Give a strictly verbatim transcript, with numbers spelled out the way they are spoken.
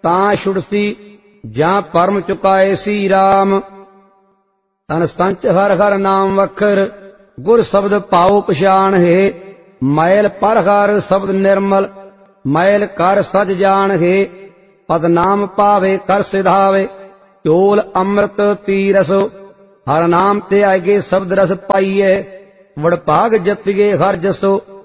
तां छुड़सी जां परम चुकाए सी राम। तन संच हर हर नाम वखर गुर शब्द पाओ पछाण है। मैल पर हर शब्द निर्मल मैल कर सज जान है। पद नाम पावे कर सिधावे चोल अमृत पी रसो। हर नाम ते आगे शब्द रस पाइए वड़ भाग जपिगे हर जसो।